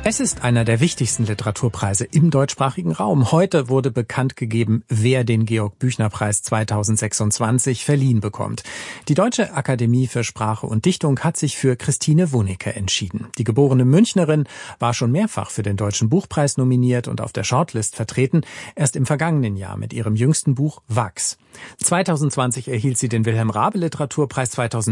Es ist einer der wichtigsten Literaturpreise im deutschsprachigen Raum. Heute wurde bekannt gegeben, wer den Georg-Büchner-Preis 2026 verliehen bekommt. Die Deutsche Akademie für Sprache und Dichtung hat sich für Christine Wunicke entschieden. Die geborene Münchnerin war schon mehrfach für den Deutschen Buchpreis nominiert und auf der Shortlist vertreten, erst im vergangenen Jahr mit ihrem jüngsten Buch Wachs. 2020 erhielt sie den Wilhelm-Raabe-Literaturpreis,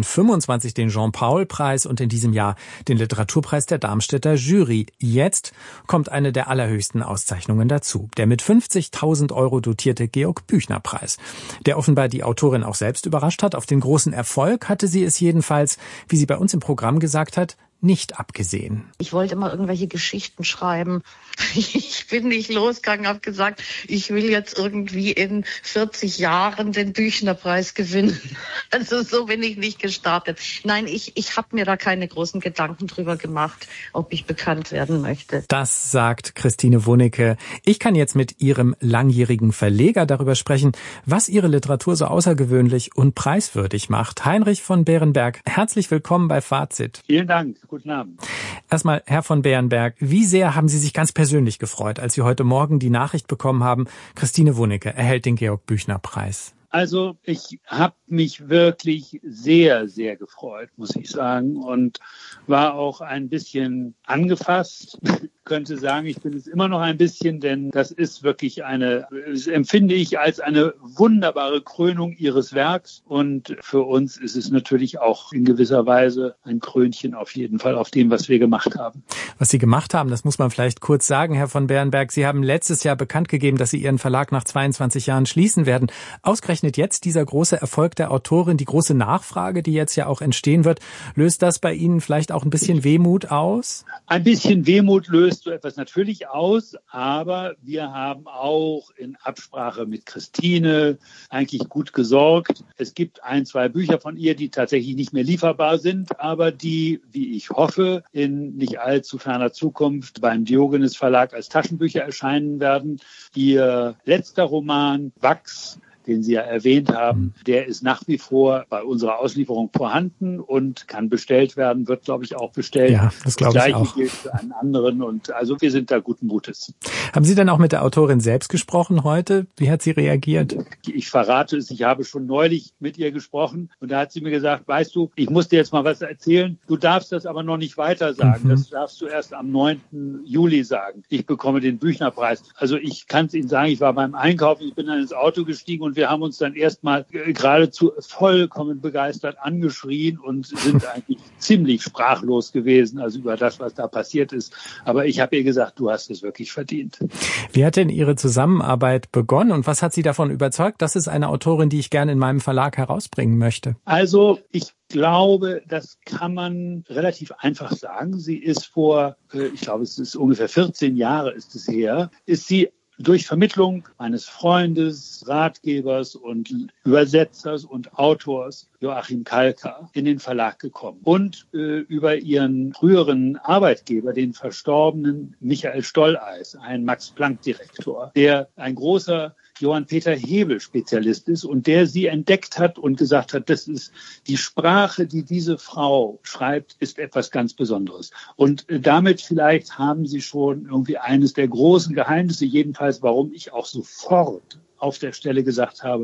2025 den Jean-Paul-Preis und in diesem Jahr den Literaturpreis der Darmstädter Jury. Jetzt kommt eine der allerhöchsten Auszeichnungen dazu, der mit 50.000 € dotierte Georg-Büchner-Preis, der offenbar die Autorin auch selbst überrascht hat. Auf den großen Erfolg hatte sie es jedenfalls, wie sie bei uns im Programm gesagt hat, nicht abgesehen. Ich wollte immer irgendwelche Geschichten schreiben. Ich bin nicht losgegangen, habe gesagt, ich will jetzt irgendwie in 40 Jahren den Büchner-Preis gewinnen. Also so bin ich nicht gestartet. Nein, ich habe mir da keine großen Gedanken drüber gemacht, ob ich bekannt werden möchte. Das sagt Christine Wunicke. Ich kann jetzt mit ihrem langjährigen Verleger darüber sprechen, was ihre Literatur so außergewöhnlich und preiswürdig macht. Heinrich von Beerenberg, herzlich willkommen bei Fazit. Vielen Dank. Guten Abend. Erstmal, Herr von Beerenberg, wie sehr haben Sie sich ganz persönlich gefreut, als Sie heute Morgen die Nachricht bekommen haben, Christine Wunicke erhält den Georg-Büchner-Preis? Also ich habe mich wirklich sehr, sehr gefreut, muss ich sagen, und war auch ein bisschen angefasst. Könnte sagen, ich bin es immer noch ein bisschen, denn das ist wirklich das empfinde ich als eine wunderbare Krönung ihres Werks. Und für uns ist es natürlich auch in gewisser Weise ein Krönchen auf jeden Fall auf dem, was wir gemacht haben. Was Sie gemacht haben, das muss man vielleicht kurz sagen, Herr von Beerenberg. Sie haben letztes Jahr bekannt gegeben, dass Sie Ihren Verlag nach 22 Jahren schließen werden. Ausgerechnet jetzt dieser große Erfolg der Autorin, die große Nachfrage, die jetzt ja auch entstehen wird, löst das bei Ihnen vielleicht auch ein bisschen Wehmut aus? Ein bisschen Wehmut löst so etwas natürlich aus, aber wir haben auch in Absprache mit Christine eigentlich gut gesorgt. Es gibt 1, 2 Bücher von ihr, die tatsächlich nicht mehr lieferbar sind, aber die, wie ich hoffe, in nicht allzu ferner Zukunft beim Diogenes Verlag als Taschenbücher erscheinen werden. Ihr letzter Roman, Wachs, den Sie ja erwähnt haben, der ist nach wie vor bei unserer Auslieferung vorhanden und kann bestellt werden, wird, glaube ich, auch bestellt. Ja, das glaube ich auch. Das Gleiche gilt für einen anderen und also wir sind da guten Mutes. Haben Sie denn auch mit der Autorin selbst gesprochen heute? Wie hat sie reagiert? Ich verrate es, ich habe schon neulich mit ihr gesprochen und da hat sie mir gesagt, weißt du, ich muss dir jetzt mal was erzählen, du darfst das aber noch nicht weiter sagen, das darfst du erst am 9. Juli sagen. Ich bekomme den Büchner-Preis. Also ich kann es Ihnen sagen, ich war beim Einkaufen, ich bin dann ins Auto gestiegen und wir haben uns dann erstmal geradezu vollkommen begeistert angeschrien und sind eigentlich ziemlich sprachlos gewesen, also über das, was da passiert ist. Aber ich habe ihr gesagt, du hast es wirklich verdient. Wie hat denn Ihre Zusammenarbeit begonnen und was hat Sie davon überzeugt? Das ist eine Autorin, die ich gerne in meinem Verlag herausbringen möchte. Also ich glaube, das kann man relativ einfach sagen. Sie ist ich glaube, es ist ungefähr 14 Jahre ist es her, ist sie durch Vermittlung meines Freundes, Ratgebers und Übersetzers und Autors Joachim Kalka in den Verlag gekommen und über ihren früheren Arbeitgeber, den verstorbenen Michael Stolleis, ein Max-Planck-Direktor, der ein großer Johann Peter Hebel-Spezialist ist und der sie entdeckt hat und gesagt hat, das ist die Sprache, die diese Frau schreibt, ist etwas ganz Besonderes. Und damit vielleicht haben sie schon irgendwie eines der großen Geheimnisse, jedenfalls warum ich auch sofort auf der Stelle gesagt habe,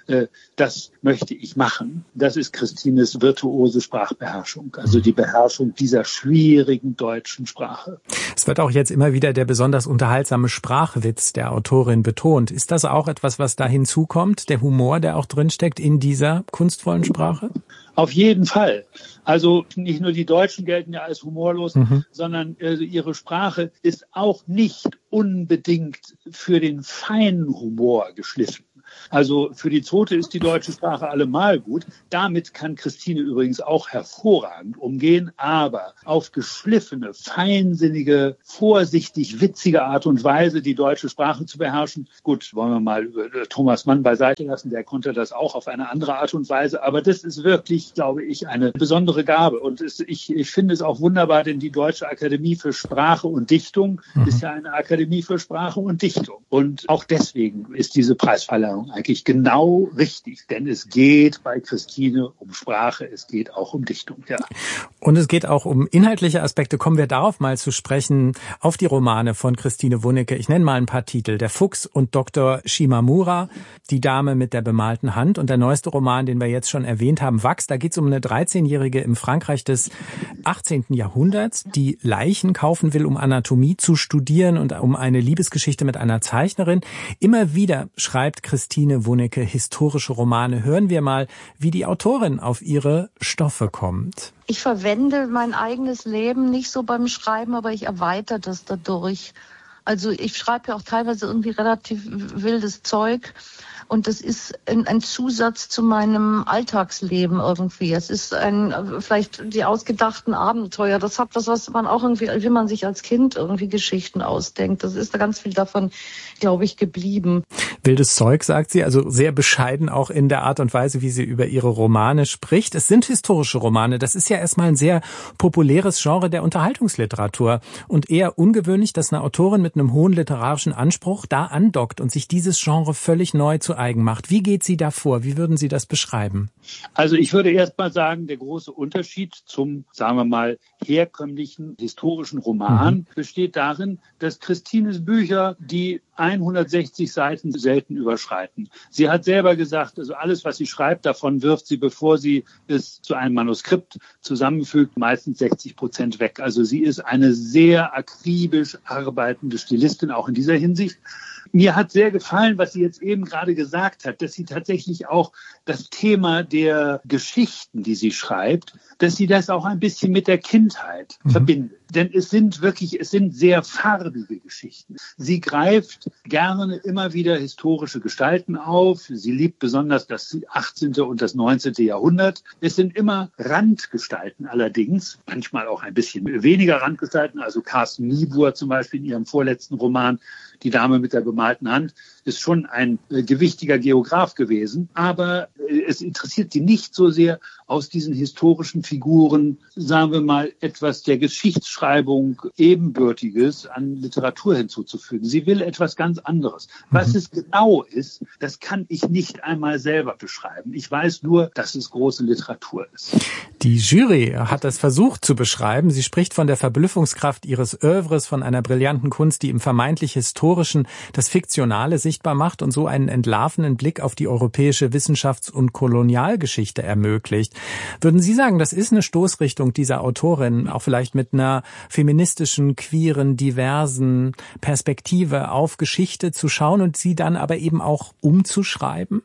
das möchte ich machen. Das ist Christines virtuose Sprachbeherrschung, also die Beherrschung dieser schwierigen deutschen Sprache. Es wird auch jetzt immer wieder der besonders unterhaltsame Sprachwitz der Autorin betont. Ist das auch etwas, was da hinzukommt, der Humor, der auch drinsteckt in dieser kunstvollen Sprache? Auf jeden Fall. Also nicht nur die Deutschen gelten ja als humorlos, sondern ihre Sprache ist auch nicht unbedingt für den feinen Humor geschliffen. Also für die Zote ist die deutsche Sprache allemal gut. Damit kann Christine übrigens auch hervorragend umgehen, aber auf geschliffene, feinsinnige, vorsichtig witzige Art und Weise die deutsche Sprache zu beherrschen. Gut, wollen wir mal Thomas Mann beiseite lassen, der konnte das auch auf eine andere Art und Weise, aber das ist wirklich, glaube ich, eine besondere Gabe und ich finde es auch wunderbar, denn die Deutsche Akademie für Sprache und Dichtung ist ja eine Akademie für Sprache und Dichtung und auch deswegen ist diese Preisverleihung Beurteilung eigentlich genau richtig, denn es geht bei Christine um Sprache, es geht auch um Dichtung, ja. Und es geht auch um inhaltliche Aspekte. Kommen wir darauf mal zu sprechen, auf die Romane von Christine Wunnecke. Ich nenne mal ein paar Titel. Der Fuchs und Dr. Shimamura, Die Dame mit der bemalten Hand und der neueste Roman, den wir jetzt schon erwähnt haben, Wachs. Da geht es um eine 13-Jährige im Frankreich des 18. Jahrhunderts, die Leichen kaufen will, um Anatomie zu studieren und um eine Liebesgeschichte mit einer Zeichnerin. Immer wieder schreibt Christine Wunnecke historische Romane. Hören wir mal, wie die Autorin auf ihre Stoffe kommt. Ich verwende mein eigenes Leben nicht so beim Schreiben, aber ich erweitere das dadurch. Also ich schreibe ja auch teilweise irgendwie relativ wildes Zeug. Und das ist ein Zusatz zu meinem Alltagsleben irgendwie. Es ist vielleicht die ausgedachten Abenteuer. Das hat das, was man auch irgendwie, wie man sich als Kind irgendwie Geschichten ausdenkt. Das ist da ganz viel davon, glaube ich, geblieben. Wildes Zeug, sagt sie, also sehr bescheiden auch in der Art und Weise, wie sie über ihre Romane spricht. Es sind historische Romane. Das ist ja erstmal ein sehr populäres Genre der Unterhaltungsliteratur. Und eher ungewöhnlich, dass eine Autorin mit einem hohen literarischen Anspruch da andockt und sich dieses Genre völlig neu zu eigen macht. Wie geht sie da vor? Wie würden Sie das beschreiben? Also ich würde erst mal sagen, der große Unterschied zum, sagen wir mal, herkömmlichen historischen Roman besteht darin, dass Christines Bücher die 160 Seiten selten überschreiten. Sie hat selber gesagt, also alles, was sie schreibt, davon wirft sie, bevor sie es zu einem Manuskript zusammenfügt, meistens 60% weg. Also sie ist eine sehr akribisch arbeitende Stilistin, auch in dieser Hinsicht. Mir hat sehr gefallen, was sie jetzt eben gerade gesagt hat, dass sie tatsächlich auch das Thema der Geschichten, die sie schreibt, dass sie das auch ein bisschen mit der Kindheit verbindet. Denn es sind sehr farbige Geschichten. Sie greift gerne immer wieder historische Gestalten auf. Sie liebt besonders das 18. und das 19. Jahrhundert. Es sind immer Randgestalten allerdings, manchmal auch ein bisschen weniger Randgestalten. Also Carsten Niebuhr zum Beispiel in ihrem vorletzten Roman, Die Dame mit der bemalten Hand, ist schon ein gewichtiger Geograf gewesen. Aber es interessiert sie nicht so sehr, aus diesen historischen Figuren, sagen wir mal, etwas der Geschichtsschreibung Ebenbürtiges an Literatur hinzuzufügen. Sie will etwas ganz anderes. Was es genau ist, das kann ich nicht einmal selber beschreiben. Ich weiß nur, dass es große Literatur ist. Die Jury hat das versucht zu beschreiben. Sie spricht von der Verblüffungskraft ihres Œuvres, von einer brillanten Kunst, die im vermeintlich Historischen das Fiktionale sichtbar macht und so einen entlarvenden Blick auf die europäische Wissenschafts- und Kolonialgeschichte ermöglicht. Würden Sie sagen, das ist eine Stoßrichtung dieser Autorin, auch vielleicht mit einer feministischen, queeren, diversen Perspektive auf Geschichte zu schauen und sie dann aber eben auch umzuschreiben?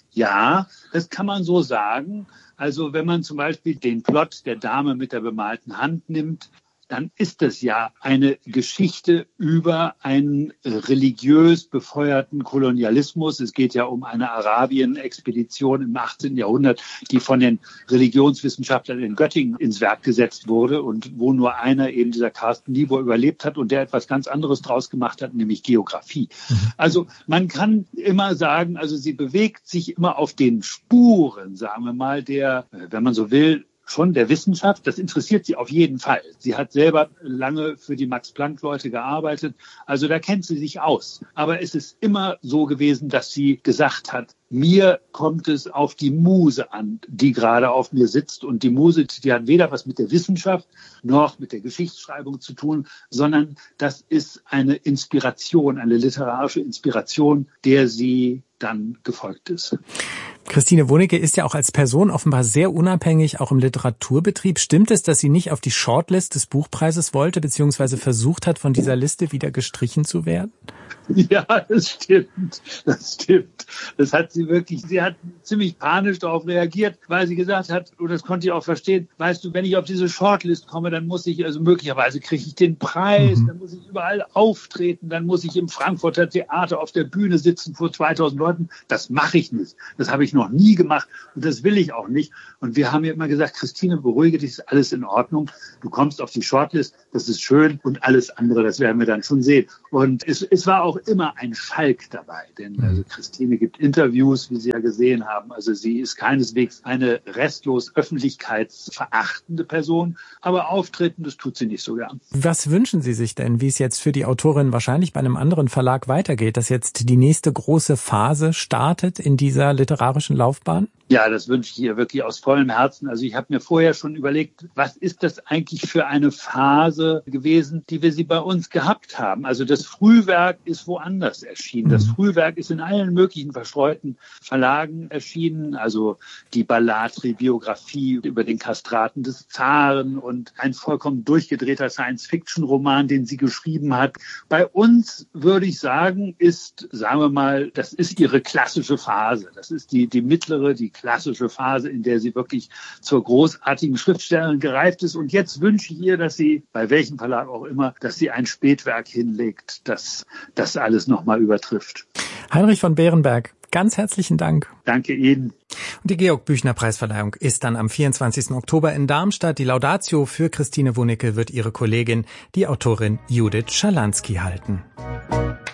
Ja, das kann man so sagen. Also wenn man zum Beispiel den Plot der Dame mit der bemalten Hand nimmt, dann ist es ja eine Geschichte über einen religiös befeuerten Kolonialismus. Es geht ja um eine Arabien-Expedition im 18. Jahrhundert, die von den Religionswissenschaftlern in Göttingen ins Werk gesetzt wurde und wo nur einer, eben dieser Carsten Niebuhr, überlebt hat und der etwas ganz anderes draus gemacht hat, nämlich Geografie. Also man kann immer sagen, also sie bewegt sich immer auf den Spuren, sagen wir mal, der, wenn man so will, schon der Wissenschaft. Das interessiert sie auf jeden Fall. Sie hat selber lange für die Max-Planck-Leute gearbeitet. Also da kennt sie sich aus. Aber es ist immer so gewesen, dass sie gesagt hat, mir kommt es auf die Muse an, die gerade auf mir sitzt. Und die Muse, die hat weder was mit der Wissenschaft noch mit der Geschichtsschreibung zu tun, sondern das ist eine Inspiration, eine literarische Inspiration, der sie dann gefolgt ist. Christine Wunnecke ist ja auch als Person offenbar sehr unabhängig, auch im Literaturbetrieb. Stimmt es, dass sie nicht auf die Shortlist des Buchpreises wollte, beziehungsweise versucht hat, von dieser Liste wieder gestrichen zu werden? Ja, das stimmt. Das hat sie wirklich, sie hat ziemlich panisch darauf reagiert, weil sie gesagt hat, und das konnte ich auch verstehen, weißt du, wenn ich auf diese Shortlist komme, dann muss ich, also möglicherweise kriege ich den Preis, dann muss ich überall auftreten, dann muss ich im Frankfurter Theater auf der Bühne sitzen vor 2000 Leuten. Das mache ich nicht. Das habe ich noch nie gemacht und das will ich auch nicht. Und wir haben ja immer gesagt, Christine, beruhige dich, ist alles in Ordnung. Du kommst auf die Shortlist, das ist schön und alles andere, das werden wir dann schon sehen. Und es war auch immer ein Schalk dabei, denn also Christine gibt Interviews Interviews, wie Sie ja gesehen haben. Also sie ist keineswegs eine restlos öffentlichkeitsverachtende Person, aber auftreten, das tut sie nicht so gern. Was wünschen Sie sich denn, wie es jetzt für die Autorin wahrscheinlich bei einem anderen Verlag weitergeht, dass jetzt die nächste große Phase startet in dieser literarischen Laufbahn? Ja, das wünsche ich ihr wirklich aus vollem Herzen. Also ich habe mir vorher schon überlegt, was ist das eigentlich für eine Phase gewesen, die wir sie bei uns gehabt haben. Also das Frühwerk ist woanders erschienen. Das Frühwerk ist in allen möglichen verstreuten Verlagen erschienen. Also die Ballatri-Biografie über den Kastraten des Zaren und ein vollkommen durchgedrehter Science-Fiction-Roman, den sie geschrieben hat. Bei uns würde ich sagen, ist, sagen wir mal, das ist ihre klassische Phase. Das ist die mittlere, die klassische Phase, in der sie wirklich zur großartigen Schriftstellerin gereift ist. Und jetzt wünsche ich ihr, dass sie, bei welchem Verlag auch immer, dass sie ein Spätwerk hinlegt, das das alles nochmal übertrifft. Heinrich von Beerenberg, ganz herzlichen Dank. Danke Ihnen. Und die Georg-Büchner-Preisverleihung ist dann am 24. Oktober in Darmstadt. Die Laudatio für Christine Wunicke wird ihre Kollegin, die Autorin Judith Schalansky, halten.